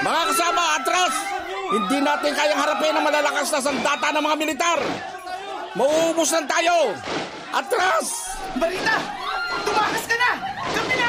Mga kasama, atras! Hindi natin kayang harapin ang malalakas na sandata ng mga militar. Mauubos lang tayo. Atras! Barita! Tumakas ka na! Kami